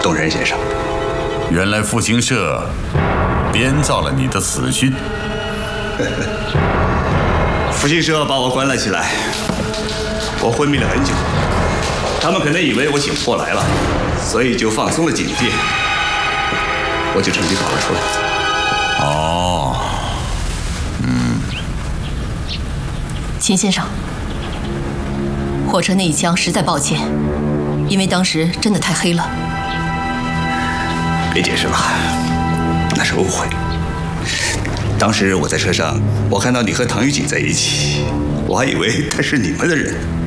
东仁先生。 原来复兴社编造了你的死讯。 复兴社把我关了起来，我昏迷了很久，他们可能以为我醒不过来了，所以就放松了警戒，我就趁机跑了出来。 哦， 秦先生，火车那一枪实在抱歉，因为当时真的太黑了。 别解释了，那是误会。当时我在车上，我看到你和唐玉锦在一起，我还以为他是你们的人。